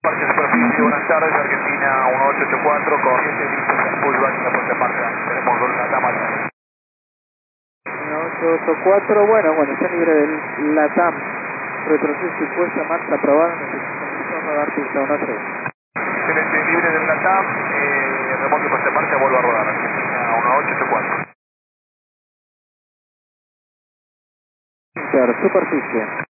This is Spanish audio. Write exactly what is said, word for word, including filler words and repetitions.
Parque Superficie, buenas tardes, Argentina uno ocho ocho cuatro, corriente, listo, pullback, la puesta en marcha, tenemos con la TAM. uno ocho ocho cuatro, bueno, bueno, está libre del LATAM, retroceso y puesta en marcha aprobada, necesitamos rodar pista uno tres. Excelente, libre del LATAM, eh, remoto puesta en marcha, vuelvo a rodar, Argentina uno ocho ocho cuatro. Inter, superficie.